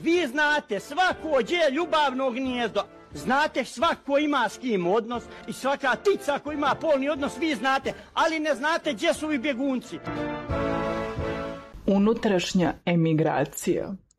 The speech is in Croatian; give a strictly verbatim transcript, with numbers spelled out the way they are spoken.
Vi znate svako gdje je ljubavno gnijezdo. Znate svako ima s kim odnos i svaka ptica ko ima polni odnos, vi znate, ali ne znate gdje su i bjegunci. Unutrašnja emigracija.